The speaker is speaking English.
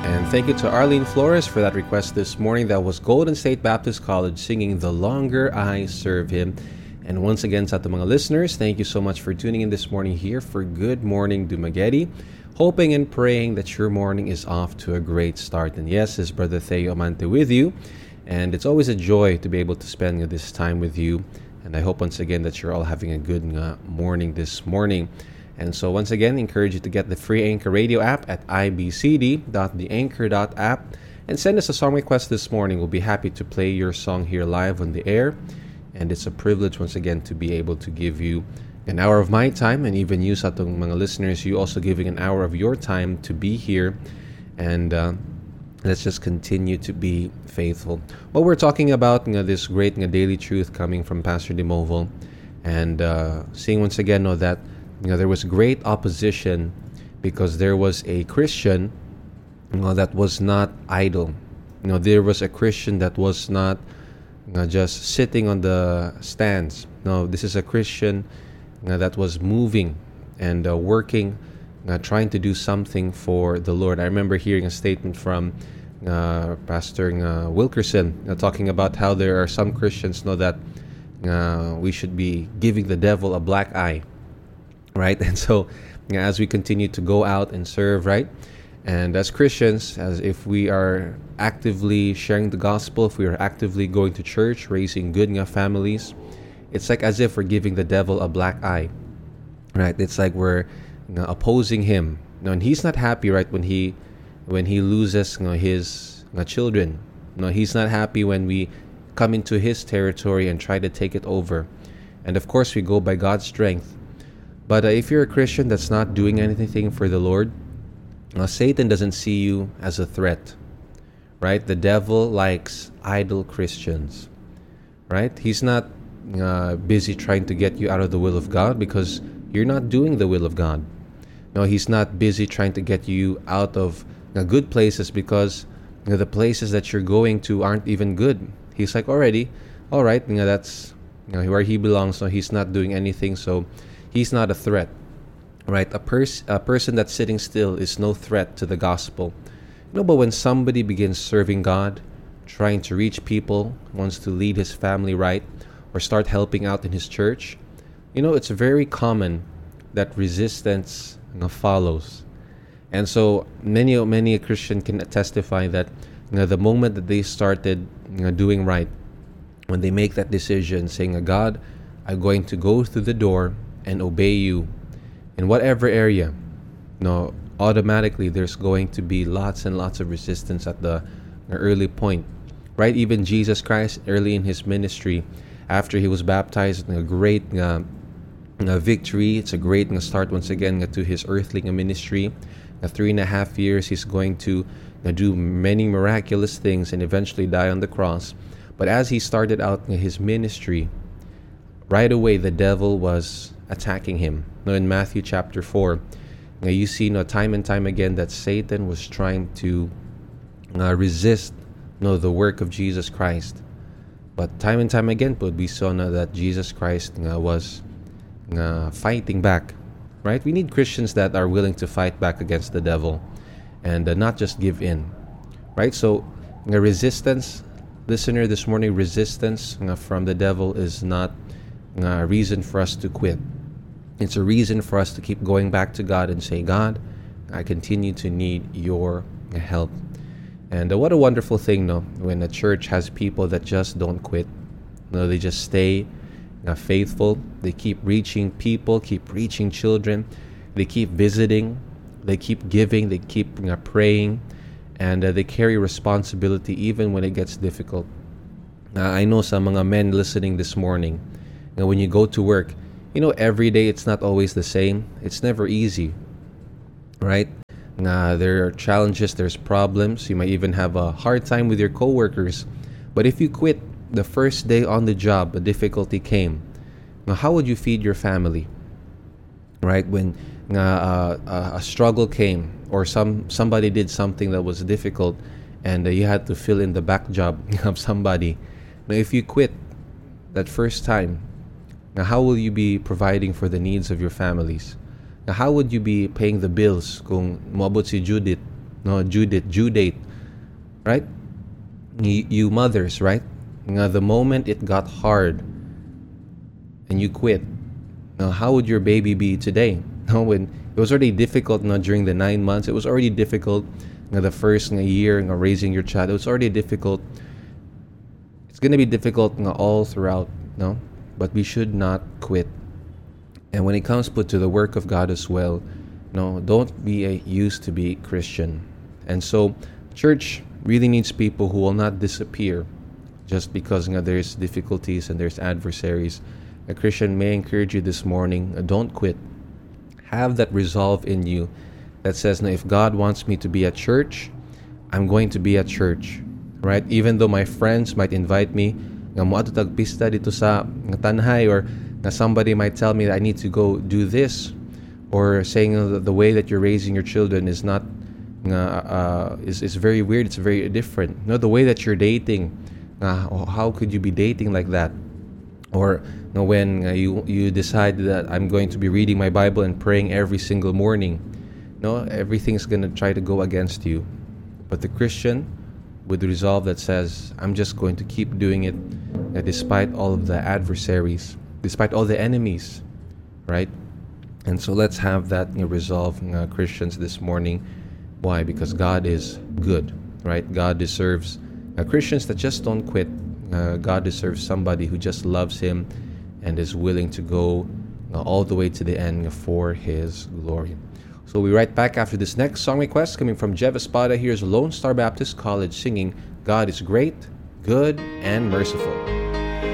And thank you to Arlene Flores for that request this morning. That was Golden State Baptist College singing The Longer I Serve Him. And once again, sa ating mga listeners, thank you so much for tuning in this morning here for Good Morning Dumaguete. Hoping and praying that your morning is off to a great start. And yes, it's Brother Theo Amante with you. And it's always a joy to be able to spend this time with you. And I hope once again that you're all having a good morning this morning. And so once again, encourage you to get the free Anchor Radio app at ibcd.theanchor.app and send us a song request this morning. We'll be happy to play your song here live on the air. And it's a privilege once again to be able to give you an hour of my time, and even you sa atong mga listeners, you also giving an hour of your time to be here. And let's just continue to be faithful. Well, we're talking about this great daily truth coming from Pastor Demoval, and seeing once again that there was great opposition because there was a Christian that was not idle. There was a Christian that was not just sitting on the stands. No, this is a Christian that was moving and working, trying to do something for the Lord. I remember hearing a statement from Pastor Wilkerson talking about how there are some Christians that we should be giving the devil a black eye. Right? And so as we continue to go out and serve, right? And as Christians, as if we are actively sharing the gospel, if we are actively going to church, raising good families, it's like as if we're giving the devil a black eye, right? It's like we're opposing him. And he's not happy, right, when he loses his children. He's not happy when we come into his territory and try to take it over. And of course, we go by God's strength. But if you're a Christian that's not doing anything for the Lord, Satan doesn't see you as a threat, right? The devil likes idle Christians, right? He's not busy trying to get you out of the will of God because you're not doing the will of God. No, he's not busy trying to get you out of good places because the places that you're going to aren't even good. He's like, already, all right, that's where he belongs. So he's not doing anything, so he's not a threat, right? A person that's sitting still is no threat to the gospel. But when somebody begins serving God, trying to reach people, wants to lead his family right, or start helping out in his church, it's very common that resistance follows. And so many a Christian can testify that the moment that they started doing right, when they make that decision, saying, God, I'm going to go through the door and obey you in whatever area, automatically there's going to be lots and lots of resistance at the early point, right? Even Jesus Christ, early in his ministry, after he was baptized, a great victory. It's a great start once again to his earthly ministry. 3.5 years, he's going to do many miraculous things and eventually die on the cross. But as he started out his ministry, right away the devil was attacking him. In Matthew chapter 4, you see time and time again that Satan was trying to resist the work of Jesus Christ. But time and time again, we saw that Jesus Christ was fighting back. Right? We need Christians that are willing to fight back against the devil and not just give in. Right? So resistance, listener, this morning, resistance from the devil is not a reason for us to quit. It's a reason for us to keep going back to God and say, God, I continue to need your help. And what a wonderful thing, when a church has people that just don't quit. They just stay faithful. They keep reaching people, keep reaching children. They keep visiting. They keep giving. They keep praying. And they carry responsibility even when it gets difficult. I know some mga men listening this morning, when you go to work, every day it's not always the same. It's never easy, right? There are challenges, there's problems. You might even have a hard time with your coworkers. But if you quit the first day on the job, a difficulty came. Now, how would you feed your family? Right? When a struggle came or somebody did something that was difficult and you had to fill in the back job of somebody. Now, if you quit that first time, now how will you be providing for the needs of your families? Now, how would you be paying the bills kung moabot si Judith no, due date, right? You mothers, right? The moment it got hard and you quit, now how would your baby be today? No, when it was already difficult, during the 9 months, it was already difficult. The first year, raising your child, it was already difficult. It's gonna be difficult, all throughout, no. But we should not quit. And when it comes put to the work of God as well, no, don't be used to be Christian. And so, church really needs people who will not disappear just because there's difficulties and there's adversaries. A Christian may encourage you this morning, don't quit. Have that resolve in you that says, if God wants me to be at church, I'm going to be at church. Right? Even though my friends might invite me, nga mo ato tagpista dito sa tanhay, or na somebody might tell me that I need to go do this, or saying the way that you're raising your children is not is very weird, it's very different. The way that you're dating, how could you be dating like that? Or when you decide that I'm going to be reading my Bible and praying every single morning, everything's going to try to go against you. But the Christian with the resolve that says, I'm just going to keep doing it, despite all of the adversaries, despite all the enemies, right? And so let's have that resolve, Christians, this morning. Why? Because God is good, right? God deserves Christians that just don't quit. God deserves somebody who just loves Him and is willing to go all the way to the end for His glory. So we'll be right back after this next song request coming from Jeff Espada. Here's Lone Star Baptist College singing, God is Great, Good, and Merciful.